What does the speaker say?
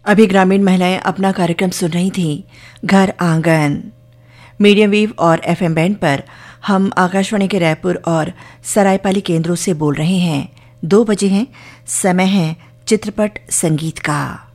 अभी ग्रामीण महिलाएं अपना कार्यक्रम सुन रही थीं, घर आंगन। मीडियम वेव और एफएम बैंड पर हम आकाशवाणी के रायपुर और सरायपाली केंद्रों से बोल रहे हैं। 2 बजे हैं, समय है चित्रपट संगीत का।